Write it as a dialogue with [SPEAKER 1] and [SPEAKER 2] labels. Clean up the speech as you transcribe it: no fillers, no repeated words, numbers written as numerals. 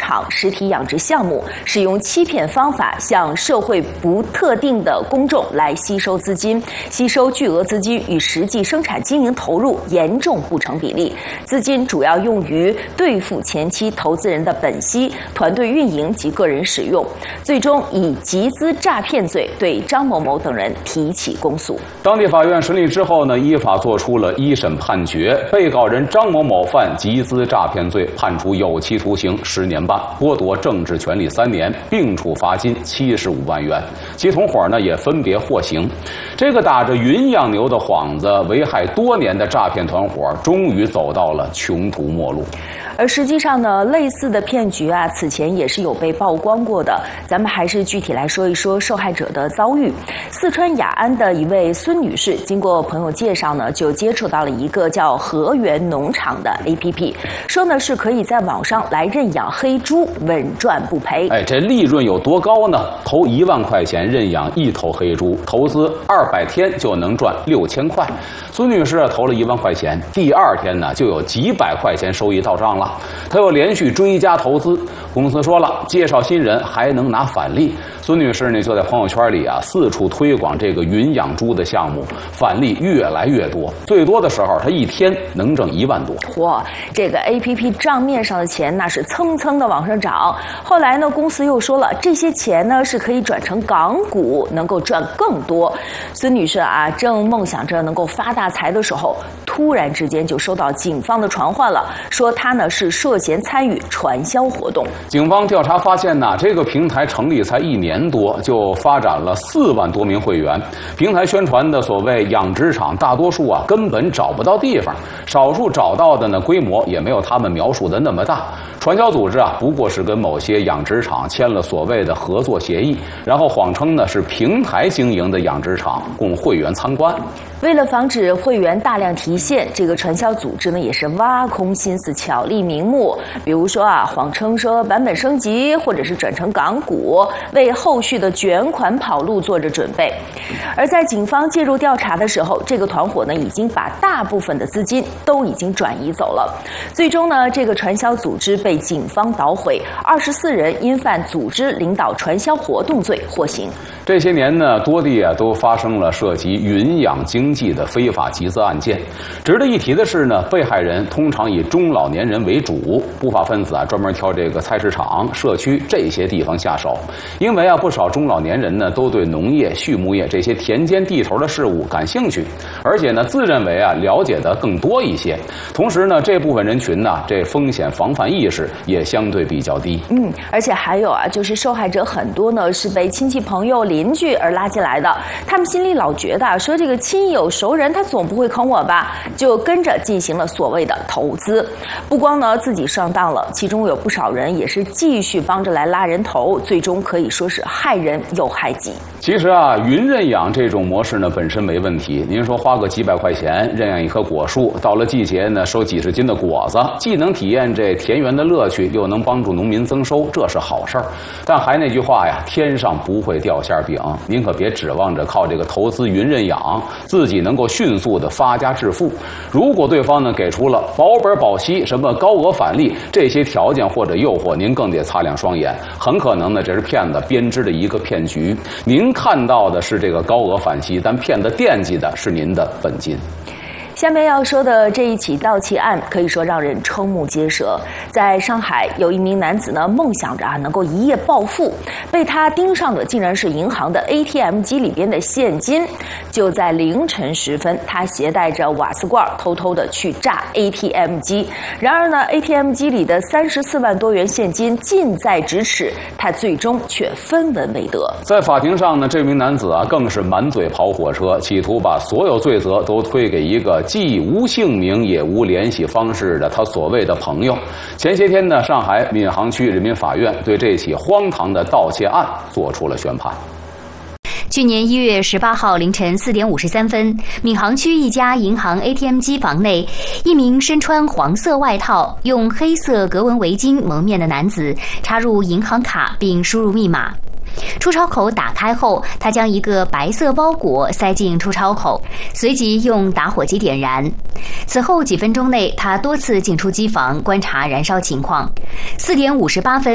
[SPEAKER 1] 场实体养殖项目，使用欺骗方法向社会不特定的公众来吸收资金，吸收巨额资金与实际生产经营投入严重不成比例。资金主要用于兑付前期投资人的本息、团队运营及个人使用，最终以集资诈骗罪对张某某等人提起公诉。
[SPEAKER 2] 当地法院审理之后呢，依法作出了一审判决，被告人张某某犯集资诈骗罪，判处有期徒刑10年半，剥夺政治权利3年，并处罚金75万元。其同伙呢也分别获刑。这个打着云养牛的幌子，危害多年的诈骗团伙，终于走到了穷途末路。
[SPEAKER 1] 而实际上呢，类似的骗局啊，此前也是有被曝光过的。咱们还是具体来说一说受害者的遭遇。四川雅安的一位孙女士，经过朋友介绍呢，就接触到了一个叫和源农场的 APP， 说呢是可以在网上来认养黑猪，稳赚不赔。
[SPEAKER 2] 这利润有多高呢？投1万块钱认养1头黑猪，投资200天就能赚6000块。孙女士投了1万块钱，第2天呢就有几百块钱收益到账了。他又连续追加投资，公司说了，介绍新人还能拿返利。孙女士呢就在朋友圈里四处推广这个云养猪的项目，返利越来越多，最多的时候她一天能挣1万多。
[SPEAKER 1] 哇，这个 APP 账面上的钱那是蹭蹭的往上涨。后来呢，公司又说了，这些钱呢是可以转成港股，能够赚更多。孙女士正梦想着能够发大财的时候，突然之间就收到警方的传唤了，说她呢是涉嫌参与传销活动。
[SPEAKER 2] 警方调查发现呢，这个平台成立才1年多，就发展了4万多名会员。平台宣传的所谓养殖场，大多数根本找不到地方，少数找到的呢规模也没有他们描述的那么大。传销组织不过是跟某些养殖场签了所谓的合作协议，然后谎称呢是平台经营的养殖场，供会员参观。
[SPEAKER 1] 为了防止会员大量提现，这个传销组织呢也是挖空心思，巧立名目。比如说谎称说版本升级，或者是转成港股，为后续的卷款跑路做着准备。而在警方介入调查的时候，这个团伙呢已经把大部分的资金都已经转移走了。最终呢，这个传销组织被警方捣毁，24人因犯组织领导传销活动罪获刑。
[SPEAKER 2] 这些年呢，多地都发生了涉及云养经济的非法集资案件。值得一提的是呢，被害人通常以中老年人为主，不法分子专门挑这个菜市场、社区这些地方下手。因为不少中老年人呢都对农业、畜牧业这些田间地头的事物感兴趣，而且呢自认为了解的更多一些。同时呢，这部分人群呢，这风险防范意识也相对比较低。
[SPEAKER 1] 而且还有就是受害者很多呢是被亲戚朋友邻居而拉进来的，他们心里老觉得说这个亲友熟人他总不会坑我吧，就跟着进行了所谓的投资。不光呢自己上当了，其中有不少人也是继续帮着来拉人头，最终可以说是害人又害己。
[SPEAKER 2] 其实云认养这种模式呢本身没问题，您说花个几百块钱认养一棵果树，到了季节呢收几十斤的果子，既能体验这田园的乐趣，又能帮助农民增收，这是好事儿。但还那句话天上不会掉馅饼，您可别指望着靠这个投资云认养自己能够迅速的发家致富。如果对方呢给出了保本保息、什么高额返利这些条件或者诱惑，您更得擦亮双眼，很可能呢这是骗子编织的一个骗局。您看到的是这个高额返息，但骗子惦记的是您的本金。
[SPEAKER 1] 下面要说的这一起盗窃案可以说让人瞠目结舌。在上海，有一名男子呢梦想着能够一夜暴富，被他盯上的竟然是银行的 ATM 机里边的现金。就在凌晨时分，他携带着瓦斯罐偷偷的去炸 ATM 机。然而呢 ，ATM 机里的34万多元现金近在咫尺，他最终却分文未得。
[SPEAKER 2] 在法庭上呢，这名男子更是满嘴跑火车，企图把所有罪责都推给一个既无姓名也无联系方式的他所谓的朋友。前些天呢，上海闵行区人民法院对这起荒唐的盗窃案作出了宣判。
[SPEAKER 3] 去年1月18号凌晨4点53分，闵行区一家银行 ATM 机房内，一名身穿黄色外套、用黑色格纹围巾蒙面的男子插入银行卡并输入密码。出钞口打开后，他将一个白色包裹塞进出钞口，随即用打火机点燃。此后几分钟内，他多次进出机房观察燃烧情况。4点58分，